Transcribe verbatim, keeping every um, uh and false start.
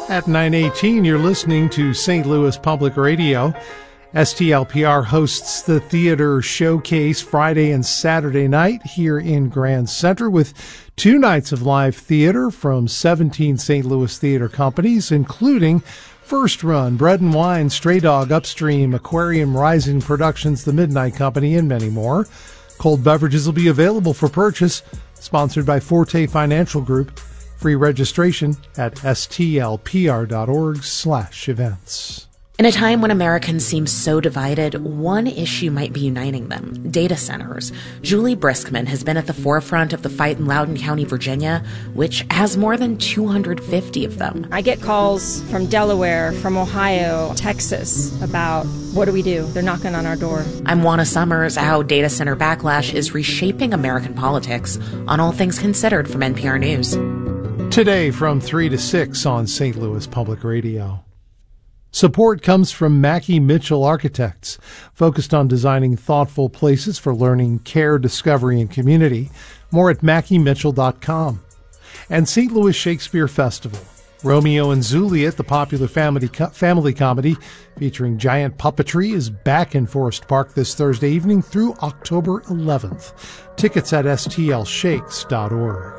At nine eighteen, you're listening to Saint Louis Public Radio. S T L P R hosts the Theater Showcase Friday and Saturday night here in Grand Center with two nights of live theater from seventeen Saint Louis theater companies, including First Run, Bread and Wine, Stray Dog, Upstream, Aquarium Rising Productions, The Midnight Company, and many more. Cold beverages will be available for purchase, sponsored by Forte Financial Group. Free registration at stlpr.org slash events. In a time when Americans seem so divided, one issue might be uniting them: data centers. Julie Briskman has been at the forefront of the fight in Loudoun County, Virginia, which has more than two hundred fifty of them. I get calls from Delaware, from Ohio, Texas about what do we do? They're knocking on our door. I'm Juana Summers. How data center backlash is reshaping American politics on All Things Considered from N P R News. Today from three to six on Saint Louis Public Radio. Support comes from Mackey Mitchell Architects, focused on designing thoughtful places for learning, care, discovery, and community. More at mackey mitchell dot com. And Saint Louis Shakespeare Festival. Romeo and Juliet, the popular family co- family comedy featuring giant puppetry, is back in Forest Park this Thursday evening through October eleventh. Tickets at s t l shakes dot org.